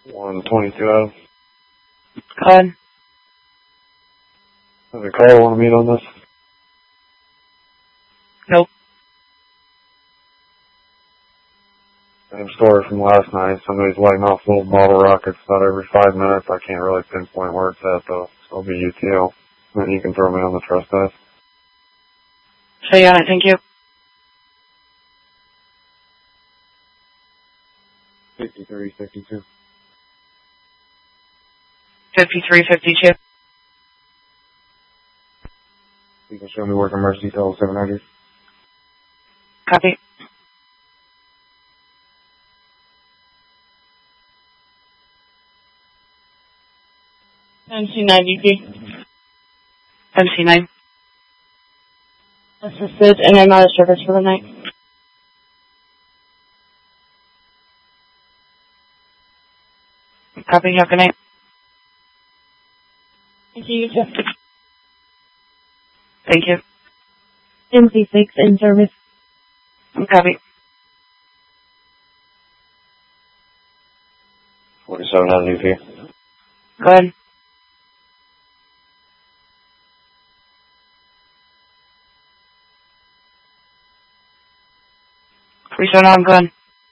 122 Adam. Go ahead. Does the caller want to meet on this? Nope. Same story from last night. Somebody's lighting off little bottle rockets about every 5 minutes. I can't really pinpoint where it's at though. So it'll be UTL. And then you can throw me on the trust test. So yeah, thank you. 5352. 5352. You can show me working mercy till 700. Copy. MC9 DP. MC9. Assisted, and I'm out of service for the night. Copy. Have a good night. Thank you. Thank you. MC6 in service. Copy. 47 on UP. Go ahead. Free zone on, go ahead.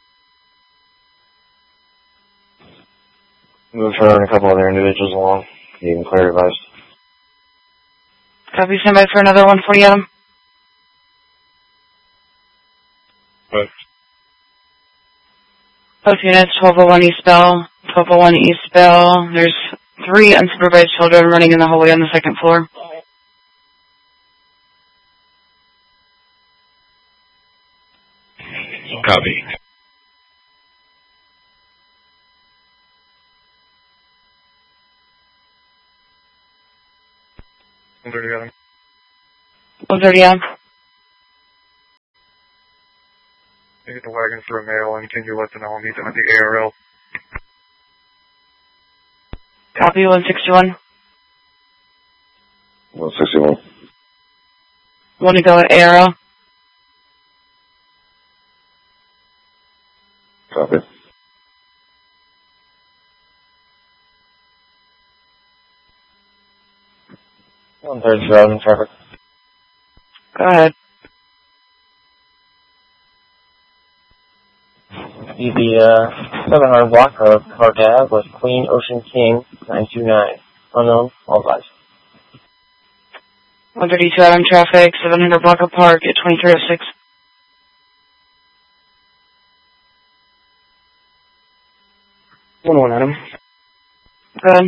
Move her and a couple other individuals along. You can clear advice. Copy. Stand by for another 140 Adam. What? Both units, 1201 East Bell, 1201 East Bell. There's 3 unsupervised children running in the hallway on the 2nd floor. Copy. There you got him. 130 Adam. You get the wagon for a mail and can you let them know meet them at the ARL? Copy. 161. 161. Want to go at ARL? Copy. On 37 in traffic. Go ahead. Be the 700 block of Park Ave with Queen Ocean King 929. Unknown, all advised. 132 Adam traffic, 700 block of Park at 2306. One Adam. Go ahead.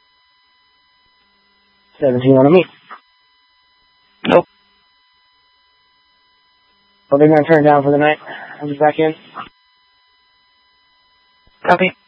17 on a meet. Nope. Well, they're going to turn it down for the night. I'll be back in. Copy.